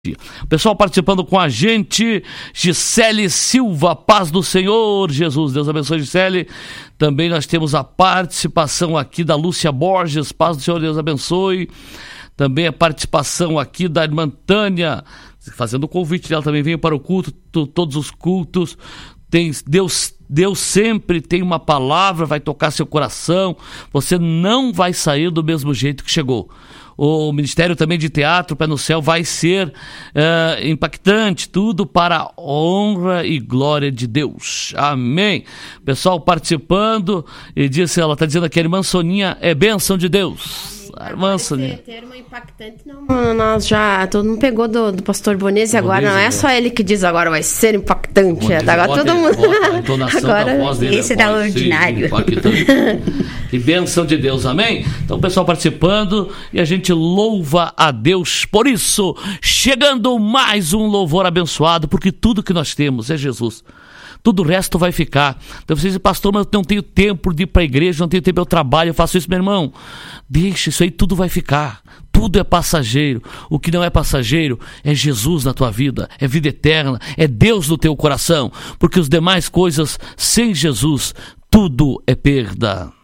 O pessoal participando com a gente, Gisele Silva, paz do Senhor Jesus, Deus abençoe, Gisele. Também nós temos a participação aqui da Lúcia Borges, paz do Senhor, Deus abençoe. Também a participação aqui da irmã Tânia, fazendo o convite dela também, venha para o culto, todos os cultos. Deus sempre tem uma palavra, vai tocar seu coração, você não vai sair do mesmo jeito que chegou. O Ministério também de Teatro Pé no Céu vai ser impactante, tudo para a honra e glória de Deus. Amém. Pessoal participando, e ela está dizendo que a irmã Soninha é bênção de Deus. A irmã Soninha. Termo impactante, não, nós já, todo mundo pegou do pastor Bonese agora, não é só ele que diz agora vai ser impactante, agora todo mundo. A entonação agora, da voz dele esse é da ordinário. Que bênção de Deus, amém? Então o pessoal participando e a gente louva a Deus por isso, chegando mais um louvor abençoado, porque tudo que nós temos é Jesus. Tudo o resto vai ficar. Então você diz, pastor, mas eu não tenho tempo de ir para a igreja, não tenho tempo, eu trabalho, eu faço isso, meu irmão. Deixa, isso aí tudo vai ficar. Tudo é passageiro. O que não é passageiro é Jesus na tua vida, é vida eterna, é Deus no teu coração. Porque as demais coisas, sem Jesus, tudo é perda.